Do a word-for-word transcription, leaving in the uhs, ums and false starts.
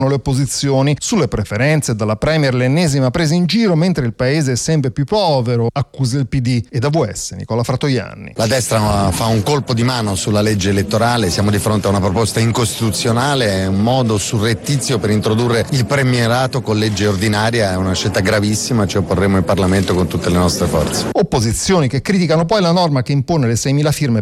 le opposizioni sulle preferenze, dalla Premier l'ennesima presa in giro mentre il paese è sempre più povero, accusa il P D ed A V S Nicola Fratoianni. La destra fa un colpo di mano sulla legge elettorale, siamo di fronte a una proposta incostituzionale, è un modo surrettizio per introdurre il premierato con legge ordinaria, è una scelta gravissima, ci opporremo in Parlamento con tutte le nostre forze. Opposizioni che criticano poi la norma che impone le seimila firme